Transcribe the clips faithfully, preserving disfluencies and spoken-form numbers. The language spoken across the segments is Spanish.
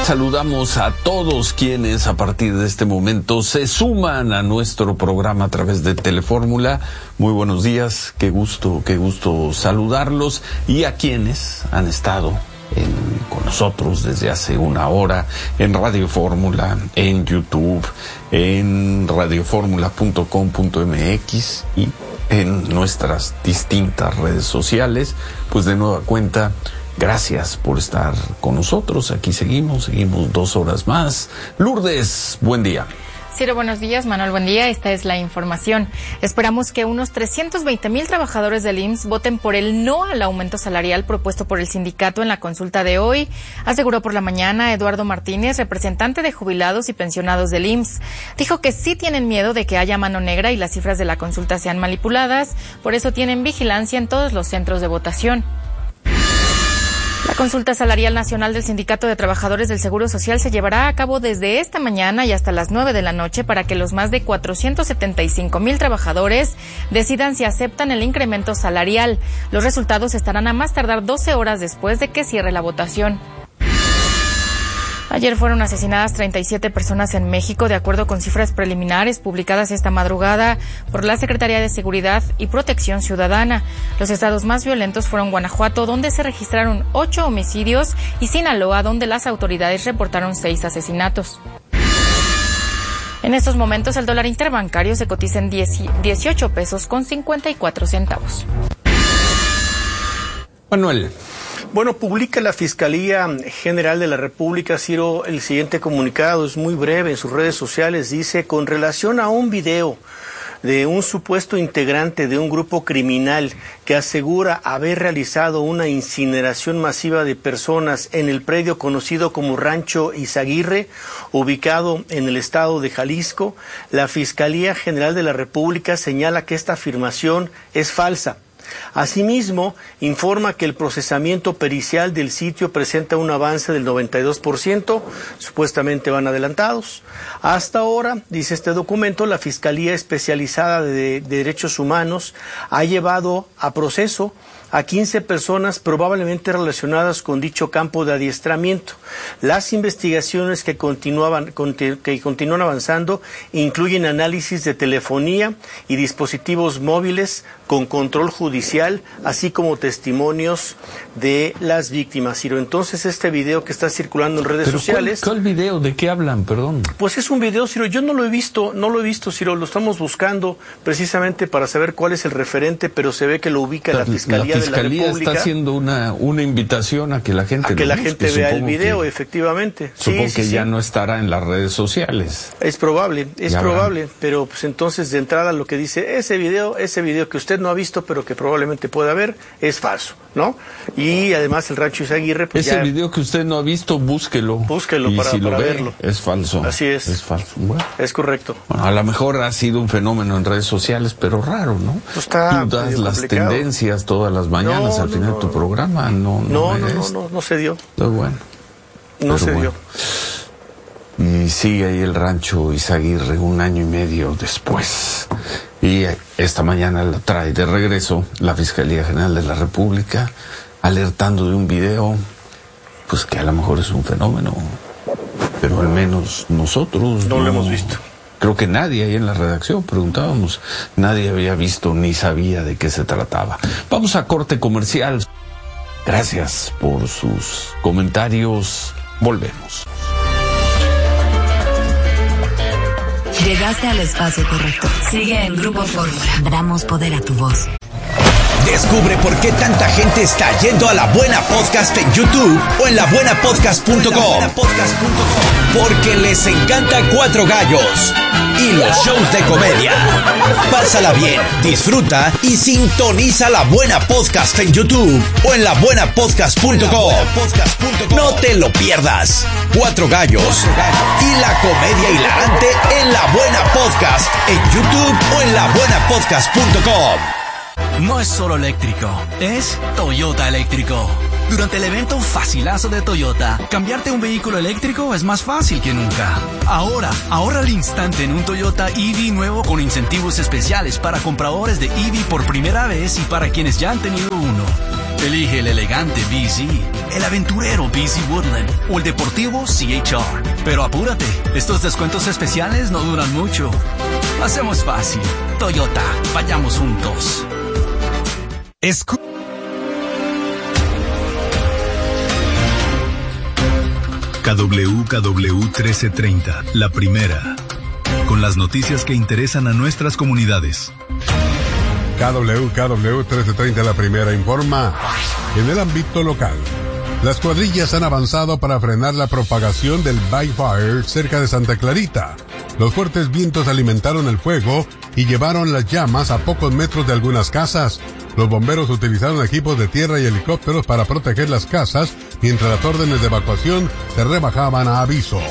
Saludamos a todos quienes a partir de este momento se suman a nuestro programa a través de Telefórmula. Muy buenos días, qué gusto, qué gusto saludarlos, y a quienes han estado en, con nosotros desde hace una hora en Radio Fórmula, en YouTube, en radioformula punto com punto m x y en nuestras distintas redes sociales. Pues de nueva cuenta, gracias por estar con nosotros. Aquí seguimos, seguimos dos horas más. Lourdes, buen día. Ciro, buenos días. Manuel, buen día. Esta es la información. Esperamos que unos trescientos veinte mil trabajadores del I M S S voten por el no al aumento salarial propuesto por el sindicato en la consulta de hoy, aseguró por la mañana Eduardo Martínez, representante de jubilados y pensionados del I M S S. Dijo que sí tienen miedo de que haya mano negra y las cifras de la consulta sean manipuladas, por eso tienen vigilancia en todos los centros de votación. La consulta salarial nacional del Sindicato de Trabajadores del Seguro Social se llevará a cabo desde esta mañana y hasta las nueve de la noche para que los más de cuatrocientos setenta y cinco mil trabajadores decidan si aceptan el incremento salarial. Los resultados estarán a más tardar doce horas después de que cierre la votación. Ayer fueron asesinadas treinta y siete personas en México, de acuerdo con cifras preliminares publicadas esta madrugada por la Secretaría de Seguridad y Protección Ciudadana. Los estados más violentos fueron Guanajuato, donde se registraron ocho homicidios, y Sinaloa, donde las autoridades reportaron seis asesinatos. En estos momentos, el dólar interbancario se cotiza en dieciocho pesos con cincuenta y cuatro centavos. Manuel. Bueno, publica la Fiscalía General de la República, Ciro, el siguiente comunicado. Es muy breve en sus redes sociales. Dice: con relación a un video de un supuesto integrante de un grupo criminal que asegura haber realizado una incineración masiva de personas en el predio conocido como Rancho Izaguirre, ubicado en el estado de Jalisco, la Fiscalía General de la República señala que esta afirmación es falsa. Asimismo, informa que el procesamiento pericial del sitio presenta un avance del noventa y dos por ciento, supuestamente van adelantados. Hasta ahora, dice este documento, la Fiscalía Especializada de Derechos Humanos ha llevado a proceso a quince personas probablemente relacionadas con dicho campo de adiestramiento. Las investigaciones que continuaban, que continúan avanzando incluyen análisis de telefonía y dispositivos móviles con control judicial, así como testimonios de las víctimas. Ciro, entonces este video que está circulando en redes ¿Pero sociales... ¿Cuál, cuál video? ¿De qué hablan? Perdón. Pues es un video, Ciro, yo no lo he visto, no lo he visto, Ciro, lo estamos buscando precisamente para saber cuál es el referente, pero se ve que lo ubica la, la Fiscalía, la Fiscalía de la República. Está haciendo una, una invitación a que la gente... A que la busque. gente vea el video, que, efectivamente. Supongo sí, que sí, ya sí. no estará en las redes sociales. Es probable, es ya probable, van. Pero pues entonces de entrada lo que dice, ese video, ese video que usted no ha visto, pero que probablemente pueda ver, es falso, ¿no? Y además el Rancho Izaguirre, pues ese ya... video que usted no ha visto, búsquelo. Búsquelo y para, si lo para ve, verlo. Es falso. Así es. Es falso. Bueno. Es correcto. Bueno, a lo mejor ha sido un fenómeno en redes sociales, pero raro, ¿no? Pues está Tú das las complicado. tendencias todas las mañanas no, al final no, de tu no. programa. No, no, No, no, es... no, no, no se dio. Pero bueno. No pero se bueno. dio. Y sigue ahí el Rancho Izaguirre un año y medio después. Y esta mañana lo trae de regreso la Fiscalía General de la República, alertando de un video, pues que a lo mejor es un fenómeno, pero al menos nosotros no, no lo hemos visto. Creo que nadie ahí en la redacción, preguntábamos, nadie había visto ni sabía de qué se trataba. Vamos a corte comercial. Gracias por sus comentarios. Volvemos. Llegaste al espacio correcto. Sigue en Grupo Fórmula. Damos poder a tu voz. Descubre por qué tanta gente está yendo a La Buena Podcast en YouTube o en la buena podcast punto com. Porque les encanta Cuatro Gallos y los shows de comedia. Pásala bien, disfruta y sintoniza La Buena Podcast en YouTube o en la buena podcast punto com. No te lo pierdas. Cuatro Gallos y la comedia hilarante en La Buena Podcast en YouTube o en la buena podcast punto com. No es solo eléctrico, es Toyota eléctrico. Durante el evento Facilazo de Toyota, cambiarte un vehículo eléctrico es más fácil que nunca. Ahora, ahorra al instante en un Toyota E V nuevo con incentivos especiales para compradores de E V por primera vez y para quienes ya han tenido uno. Elige el elegante B Z, el aventurero B Z Woodland o el deportivo C H R. Pero apúrate, estos descuentos especiales no duran mucho. Hacemos fácil. Toyota, vayamos juntos. Escu- K W K W trece treinta, la primera. Con las noticias que interesan a nuestras comunidades. K W K W trece treinta, la primera, informa. En el ámbito local, las cuadrillas han avanzado para frenar la propagación del By-Fire cerca de Santa Clarita. Los fuertes vientos alimentaron el fuego y llevaron las llamas a pocos metros de algunas casas. Los bomberos utilizaron equipos de tierra y helicópteros para proteger las casas, mientras las órdenes de evacuación se rebajaban a avisos.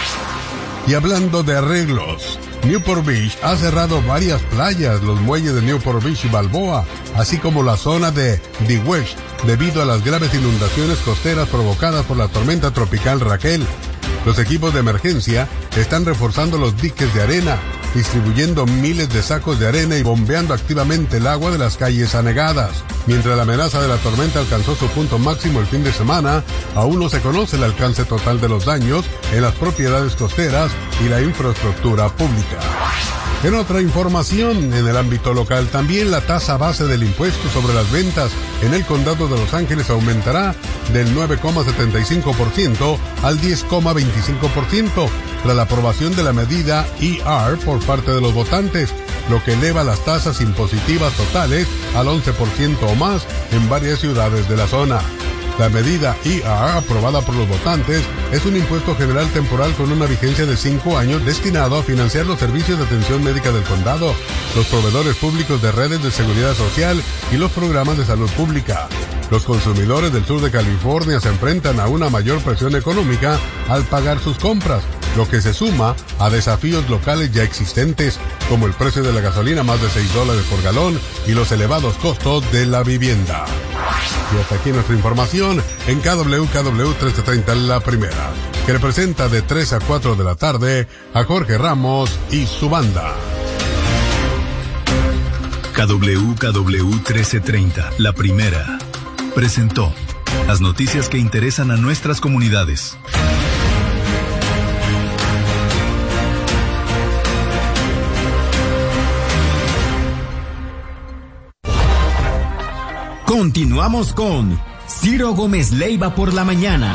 Y hablando de arreglos, Newport Beach ha cerrado varias playas, los muelles de Newport Beach y Balboa, así como la zona de The Wedge, debido a las graves inundaciones costeras provocadas por la tormenta tropical Raquel. Los equipos de emergencia están reforzando los diques de arena, distribuyendo miles de sacos de arena y bombeando activamente el agua de las calles anegadas. Mientras la amenaza de la tormenta alcanzó su punto máximo el fin de semana, aún no se conoce el alcance total de los daños en las propiedades costeras y la infraestructura pública. En otra información, en el ámbito local, también la tasa base del impuesto sobre las ventas en el condado de Los Ángeles aumentará del nueve coma setenta y cinco por ciento al diez coma veinticinco por ciento tras la aprobación de la medida E R por parte de los votantes, lo que eleva las tasas impositivas totales al once por ciento o más en varias ciudades de la zona. La medida E R, aprobada por los votantes, es un impuesto general temporal con una vigencia de cinco años destinado a financiar los servicios de atención médica del condado, los proveedores públicos de redes de seguridad social y los programas de salud pública. Los consumidores del sur de California se enfrentan a una mayor presión económica al pagar sus compras, lo que se suma a desafíos locales ya existentes, como el precio de la gasolina más de seis dólares por galón y los elevados costos de la vivienda. Y hasta aquí nuestra información en K W K W trece treinta, la primera, que representa de tres a cuatro de la tarde a Jorge Ramos y su banda. K W K W trece treinta, la primera, presentó las noticias que interesan a nuestras comunidades. Continuamos con Ciro Gómez Leiva por la mañana.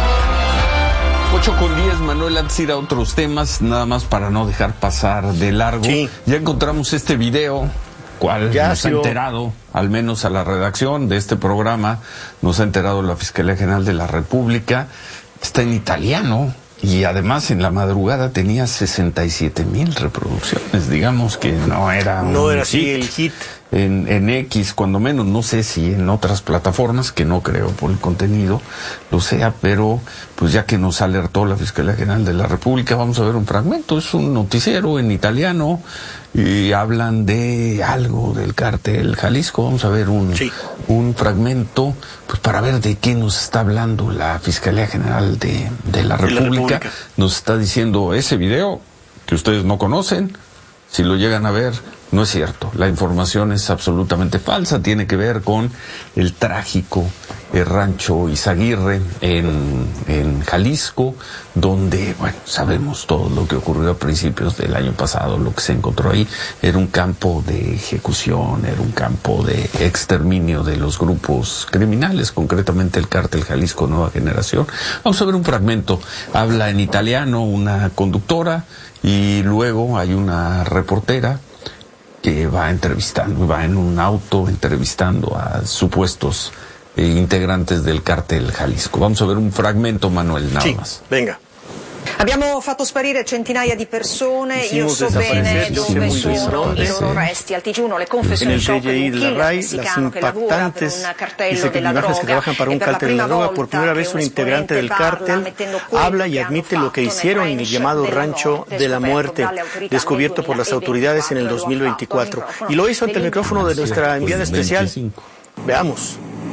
ocho con diez, Manuel, antes de ir a otros temas, nada más para no dejar pasar de largo. Sí. Ya encontramos este video, cual ya nos ha enterado, al menos a la redacción de este programa, nos ha enterado la Fiscalía General de la República. Está en italiano y además en la madrugada tenía sesenta y siete mil reproducciones. Digamos que no era No un era hit. así el hit. En, en X, cuando menos, no sé si en otras plataformas, que no creo por el contenido lo sea, pero pues ya que nos alertó la Fiscalía General de la República, vamos a ver un fragmento. Es un noticiero en italiano y hablan de algo del cártel Jalisco. Vamos a ver un, sí. un fragmento, pues para ver de qué nos está hablando la Fiscalía General de, de la República. la República. Nos está diciendo ese video que ustedes no conocen, si lo llegan a ver, no es cierto. La información es absolutamente falsa. Tiene que ver con el trágico eh, rancho Izaguirre en, en Jalisco, donde, bueno, sabemos todo lo que ocurrió a principios del año pasado. Lo que se encontró ahí era un campo de ejecución, era un campo de exterminio de los grupos criminales, concretamente el cártel Jalisco Nueva Generación. Vamos a ver un fragmento. Habla en italiano una conductora y luego hay una reportera que va entrevistando, va en un auto entrevistando a supuestos eh, integrantes del cártel Jalisco. Vamos a ver un fragmento, Manuel, nada sí, más. Venga. Abbiamo fatto sparire centinaia di persone, io so bene dove sono i loro resti. Al T G uno le confessioni di shock di un killer mexicano che lavora per un cartello della droga e per la prima volta che un esponente parla mettendo habla y admite lo que hicieron en el llamado Rancho de la Muerte, descubierto por las autoridades en el dos mil veinticuatro. Y lo hizo ante el micrófono de nuestra enviada especial. Veamos.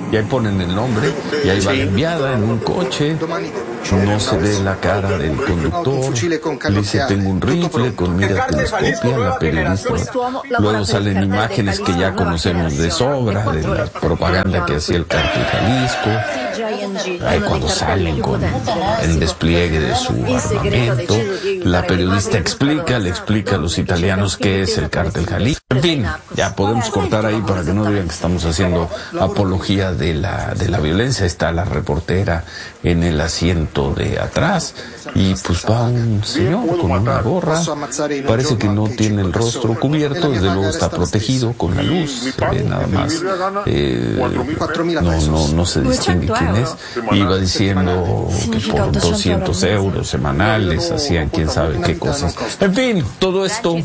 Y ahí ponen el nombre, y ahí va la enviada en un coche, no se ve la cara del conductor, le dice tengo un rifle con mira telescopia, la periodista. Luego salen imágenes que ya conocemos de sobra, de la propaganda que hacía el Cártel Jalisco, ahí cuando salen con el despliegue de su armamento, la periodista explica, le explica a los italianos qué es el Cártel Jalisco. En fin, ya podemos cortar ahí para que no digan que estamos haciendo apología de la de la violencia. Está la reportera en el asiento de atrás y pues va un señor con una gorra, parece que no tiene el rostro cubierto, desde luego está protegido con la luz, se ve nada más, eh, no, no, no se distingue quién es, y va diciendo que por doscientos euros semanales hacían quién sabe qué cosas. En fin, todo esto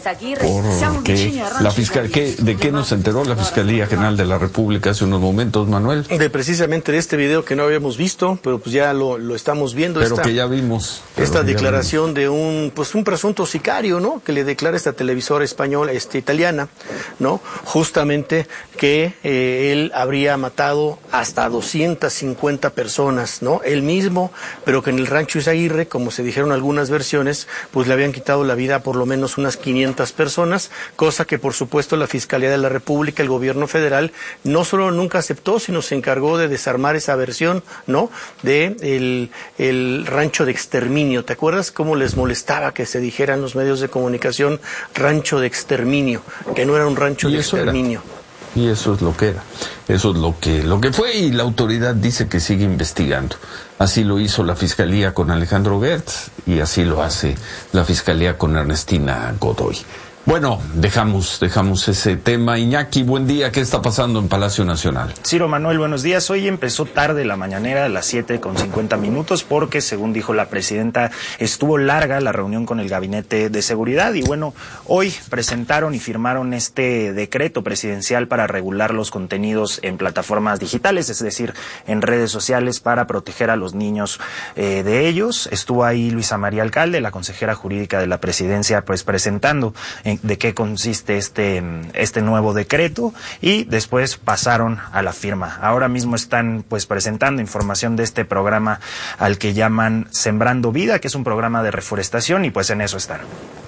porque la fiscal, ¿qué, ¿de qué nos enteró la Fiscalía General de la República hace unos momentos, Manuel? De precisamente de este video que no habíamos visto, pero pues ya lo, lo estamos viendo. Pero esta, que ya vimos. Esta ya declaración vimos. de un pues un presunto sicario, ¿no? Que le declara esta televisora española, este italiana, ¿no? Justamente que eh, él habría matado hasta doscientas cincuenta personas, ¿no? Él mismo, pero que en el rancho Izaguirre, como se dijeron algunas versiones, pues le habían quitado la vida a por lo menos unas quinientas personas, cosa que por supuesto la Fiscalía de la República, el gobierno federal, no solo nunca aceptó, sino se encargó de desarmar esa versión, ¿no? De el, el rancho de exterminio. ¿Te acuerdas cómo les molestaba que se dijera en los medios de comunicación rancho de exterminio? Que no era un rancho de exterminio. Era. Y eso es lo que era. Eso es lo que, lo que fue, y la autoridad dice que sigue investigando. Así lo hizo la Fiscalía con Alejandro Gertz y así lo hace la Fiscalía con Ernestina Godoy. Bueno, dejamos, dejamos ese tema. Iñaki, buen día. ¿Qué está pasando en Palacio Nacional? Ciro Manuel, buenos días. Hoy empezó tarde la mañanera, a las siete con cincuenta minutos, porque, según dijo la presidenta, estuvo larga la reunión con el Gabinete de Seguridad. Y bueno, hoy presentaron y firmaron este decreto presidencial para regular los contenidos en plataformas digitales, es decir, en redes sociales, para proteger a los niños eh, de ellos. Estuvo ahí Luisa María Alcalde, la consejera jurídica de la presidencia, pues presentando en de qué consiste este, este nuevo decreto, y después pasaron a la firma. Ahora mismo están pues presentando información de este programa al que llaman Sembrando Vida, que es un programa de reforestación, y pues en eso están.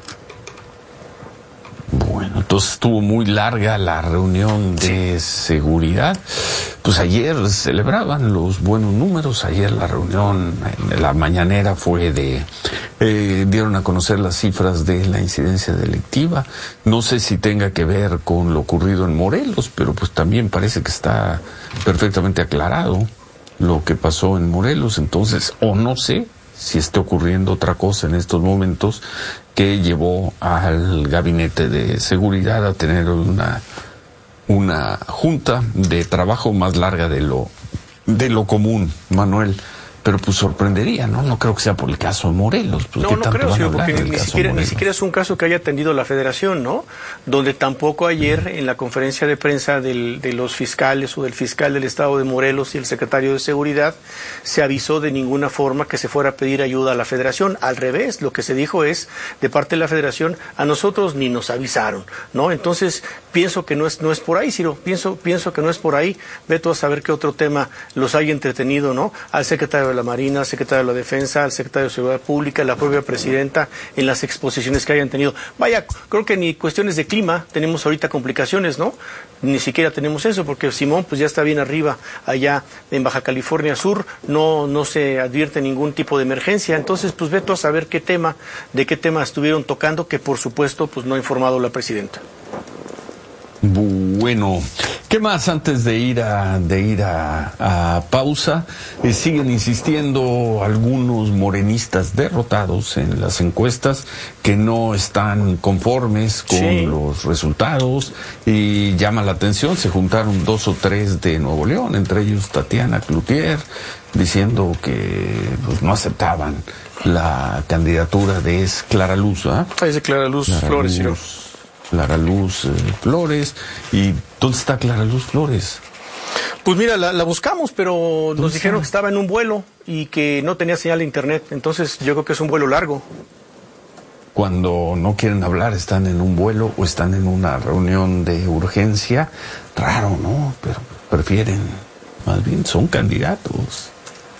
Bueno, entonces estuvo muy larga la reunión de seguridad. Pues ayer celebraban los buenos números. Ayer la reunión, en la mañanera, fue de... Eh, dieron a conocer las cifras de la incidencia delictiva. No sé si tenga que ver con lo ocurrido en Morelos, pero pues también parece que está perfectamente aclarado lo que pasó en Morelos. Entonces, o no sé si esté ocurriendo otra cosa en estos momentos que llevó al Gabinete de Seguridad a tener una una junta de trabajo más larga de lo de lo común, Manuel. Pero pues sorprendería, ¿no? No creo que sea por el caso de Morelos. Pues, no, no creo, señor, porque ni siquiera, ni siquiera es un caso que haya atendido la Federación, ¿no? Donde tampoco ayer, en la conferencia de prensa del, de los fiscales o del fiscal del Estado de Morelos y el secretario de Seguridad, se avisó de ninguna forma que se fuera a pedir ayuda a la Federación. Al revés, lo que se dijo es, de parte de la Federación, a nosotros ni nos avisaron, ¿no? Entonces, pienso que no es, no es por ahí, Ciro, pienso, pienso que no es por ahí. Ve tú a saber qué otro tema los haya entretenido, ¿no? Al secretario de la Marina, al secretario de la Defensa, al secretario de Seguridad Pública, la propia presidenta, en las exposiciones que hayan tenido. Vaya, creo que ni cuestiones de clima tenemos ahorita complicaciones, ¿no? Ni siquiera tenemos eso, porque Simón pues ya está bien arriba, allá en Baja California Sur, no, no se advierte ningún tipo de emergencia. Entonces, pues ve tú a saber qué tema, de qué tema estuvieron tocando, que por supuesto pues no ha informado la presidenta. Bueno, ¿qué más antes de ir a de ir a, a pausa? Eh, siguen insistiendo algunos morenistas derrotados en las encuestas que no están conformes con sí. los resultados, y llama la atención, se juntaron dos o tres de Nuevo León, entre ellos Tatiana Cloutier, diciendo que pues, no aceptaban la candidatura de es Clara Luz, ¿ah? ¿eh? Es de Clara Luz Clara Flores, Luz. ¿sí? Clara Luz eh, Flores. ¿Y dónde está Clara Luz Flores? Pues mira, la, la buscamos, pero nos dijeron que estaba en un vuelo y que no tenía señal de internet. Entonces yo creo que es un vuelo largo. Cuando no quieren hablar, están en un vuelo o están en una reunión de urgencia. Raro, ¿no? Pero prefieren más bien son candidatos.